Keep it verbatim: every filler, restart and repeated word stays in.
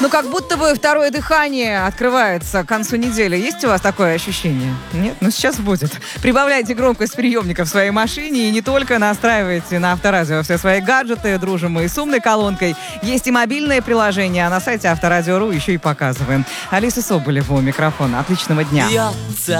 Ну, как будто бы второе дыхание открывается к концу недели. Есть у вас такое ощущение? Нет? Ну, сейчас будет. Прибавляйте громкость приемника в своей машине и не только настраивайте на Авторадио все свои гаджеты. Дружим мы и с умной колонкой. Есть и мобильное приложение, а на сайте Авторадио.ру еще и показываем. Алиса Соболева у микрофона. Отличного дня. Бьется